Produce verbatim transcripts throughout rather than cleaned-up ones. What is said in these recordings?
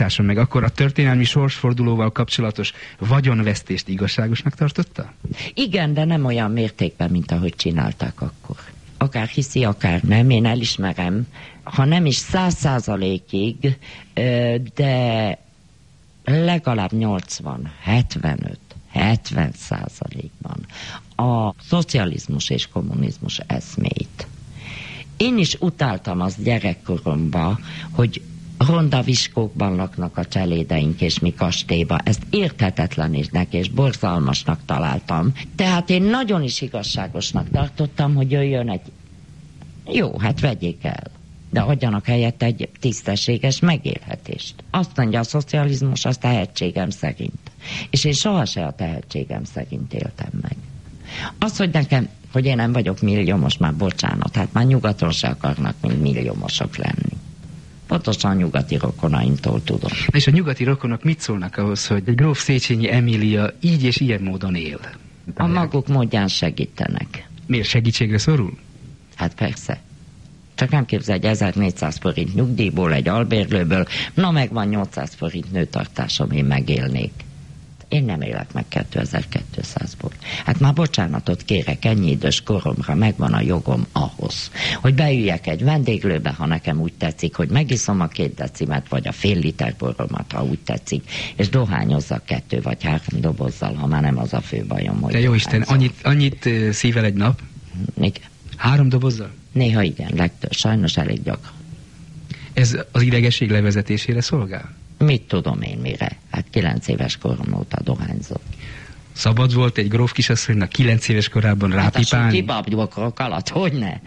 Társa meg, akkor a történelmi sorsfordulóval kapcsolatos vagyonvesztést igazságosnak tartotta? Igen, de nem olyan mértékben, mint ahogy csinálták akkor. Akár hiszi, akár nem, én elismerem, ha nem is száz százalékig, de legalább nyolcvan, hetvenöt, hetven százalékban a szocializmus és kommunizmus eszmét. Én is utáltam azt gyerekkoromban, hogy ronda viskókban laknak a cselédeink, és mi kastélyba. Ezt érthetetlennek és borzalmasnak találtam. Tehát én nagyon is igazságosnak tartottam, hogy jöjjön egy... Jó, hát vegyék el. De adjanak helyett egy tisztességes megélhetést. Azt mondja a szocializmus, az tehetségem szerint. És én sohasem a tehetségem szerint éltem meg. Az, hogy nekem, hogy én nem vagyok milliómos, már bocsánat, hát már nyugaton se akarnak mind milliómosok lenni. Pontosan a nyugati rokonaimtól tudom. És a nyugati rokonok mit szólnak ahhoz, hogy egy gróf Széchenyi Emília így és ilyen módon él? A maguk módján segítenek. Miért segítségre szorul? Hát persze. Csak nem képzelj, egy ezernégyszáz forint nyugdíjból, egy albérlőből, na megvan nyolcszáz forint nőtartásom, én megélnék. Én nem élek meg kétezer-kétszázból. Hát már bocsánatot kérek, ennyi idős koromra megvan a jogom ahhoz, hogy beüljek egy vendéglőbe, ha nekem úgy tetszik, hogy megiszom a két decimet, vagy a fél liter boromat, ha úgy tetszik, és dohányozzak kettő vagy három dobozzal, ha már nem az a fő bajom, hogy... De jó Isten, annyit, annyit uh, szível egy nap? Igen. Három dobozzal? Néha igen, legtöbb, sajnos elég gyakran. Ez az idegesség levezetésére szolgál? Mit tudom én mire? Hát kilenc éves korom óta dohányzok. Szabad volt egy gróf kisasszonynak kilenc éves korában rápipálni? Hát kibabdulok alatt, hogyne?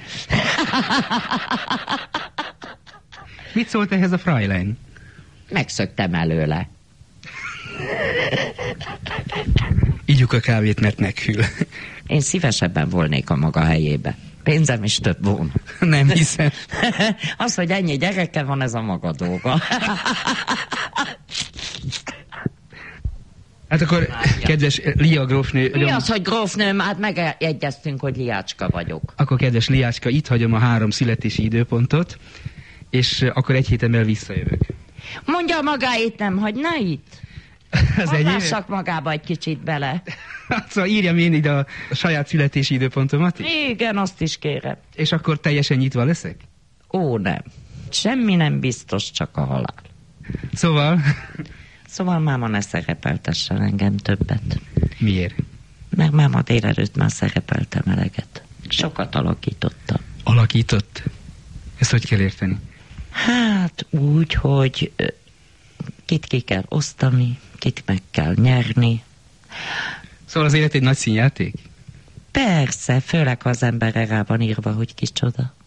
Mit szólt ehhez a Freilein? Megszöktem előle. Ígyuk a kávét, mert meghűl. Én szívesebben volnék a maga helyébe. Pénzem is több volna. Nem hiszem. Az, hogy ennyi gyereke van, ez a maga dolga. Hát akkor, kedves Lia grófnő... Mi az, hogy grófnő? Hát megegyeztünk, hogy Liácska vagyok. Akkor, kedves Liácska, itt hagyom a három születési időpontot, és akkor egy héten belül visszajövök. Mondja magáét, nem hagyná itt? Hallgassak magába egy kicsit bele. Szóval írjam én ide a, a saját születési időpontomat is? Igen, azt is kérem. És akkor teljesen nyitva leszek? Ó, nem. Semmi nem biztos, csak a halál. Szóval? Szóval máma ne szerepeltessen engem többet. Miért? Mert máma délelőtt már szerepeltem eleget. Sokat alakítottam. Alakított? Ezt hogy kell érteni? Hát úgy, hogy kit ki kell osztani, kit meg kell nyerni. Szóval az élet egy nagy színjáték? Persze, főleg ha az ember rá van írva, hogy kicsoda.